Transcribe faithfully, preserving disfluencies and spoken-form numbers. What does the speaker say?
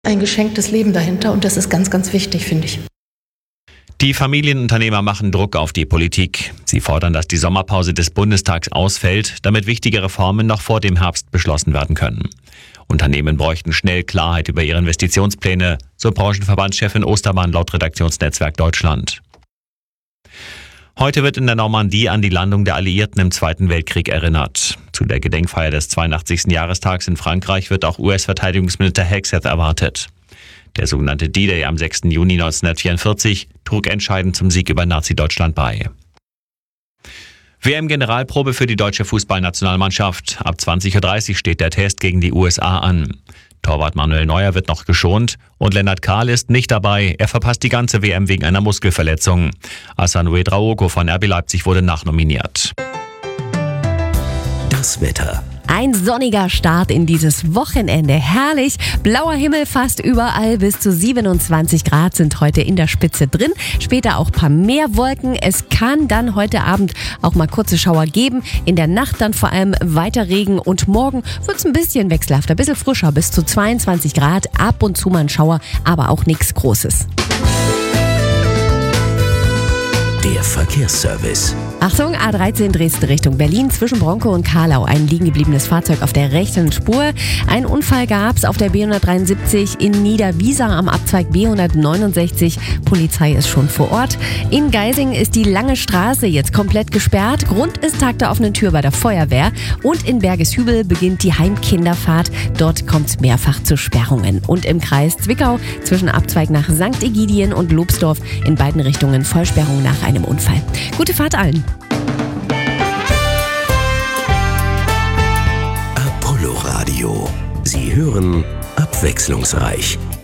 ein geschenktes Leben dahinter und das ist ganz, ganz wichtig, finde ich. Die Familienunternehmer machen Druck auf die Politik. Sie fordern, dass die Sommerpause des Bundestags ausfällt, damit wichtige Reformen noch vor dem Herbst beschlossen werden können. Unternehmen bräuchten schnell Klarheit über ihre Investitionspläne, so Branchenverbandschefin Ostermann laut Redaktionsnetzwerk Deutschland. Heute wird in der Normandie an die Landung der Alliierten im Zweiten Weltkrieg erinnert. Zu der Gedenkfeier des zweiundachtzigsten Jahrestags in Frankreich wird auch U S-Verteidigungsminister Hegseth erwartet. Der sogenannte D-Day am sechsten Juni neunzehnhundertvierundvierzig trug entscheidend zum Sieg über Nazi-Deutschland bei. W M-Generalprobe für die deutsche Fußballnationalmannschaft. Ab zwanzig Uhr dreißig steht der Test gegen die U S A an. Torwart Manuel Neuer wird noch geschont und Lennart Kahl ist nicht dabei. Er verpasst die ganze W M wegen einer Muskelverletzung. Asamoah Traore von R B Leipzig wurde nachnominiert. Das Wetter. Ein sonniger Start in dieses Wochenende. Herrlich. Blauer Himmel fast überall. Bis zu siebenundzwanzig Grad sind heute in der Spitze drin. Später auch ein paar mehr Wolken. Es kann dann heute Abend auch mal kurze Schauer geben. In der Nacht dann vor allem weiter Regen. Und morgen wird es ein bisschen wechselhafter, ein bisschen frischer. Bis zu zweiundzwanzig Grad. Ab und zu mal ein Schauer, aber auch nichts Großes. Der Verkehrsservice. Achtung, A dreizehn Dresden Richtung Berlin zwischen Bronkow und Karlau. Ein liegen gebliebenes Fahrzeug auf der rechten Spur. Ein Unfall gab's auf der B hundertdreiundsiebzig in Niederwiesa am Abzweig B hundertneunundsechzig. Polizei ist schon vor Ort. In Geising ist die Lange Straße jetzt komplett gesperrt. Grund ist Tag der offenen Tür bei der Feuerwehr. Und in Bergeshübel beginnt die Heimkinderfahrt. Dort kommt es mehrfach zu Sperrungen. Und im Kreis Zwickau zwischen Abzweig nach Sankt Egidien und Lobsdorf in beiden Richtungen Vollsperrung nach einem Unfall. Gute Fahrt allen. Apollo Radio. Sie hören abwechslungsreich.